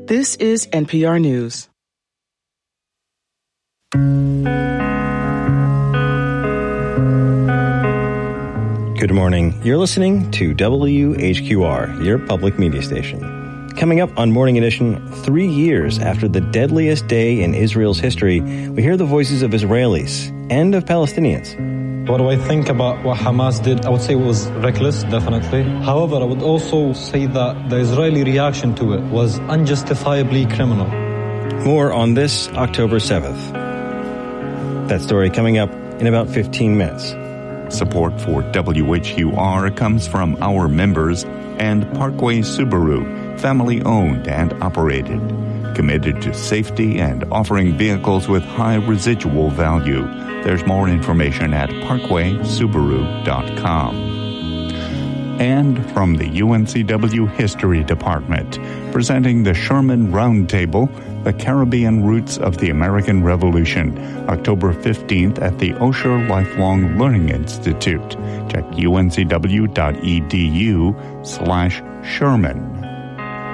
This is NPR News. Good morning. You're listening to WHQR, your public media station. Coming up on Morning Edition, 3 years after the deadliest day in Israel's history, we hear the voices of Israelis and of Palestinians. What do I think about what Hamas did? I would say it was reckless, definitely. However, I would also say that the Israeli reaction to it was unjustifiably criminal. More on this October 7th. That story coming up in about 15 minutes. Support for WHQR comes from our members and Parkway Subaru, family-owned and operated, committed to safety and offering vehicles with high residual value. There's more information at parkwaysubaru.com. And from the UNCW History Department, presenting the Sherman Roundtable, The Caribbean Roots of the American Revolution, October 15th at the Osher Lifelong Learning Institute. Check uncw.edu/Sherman.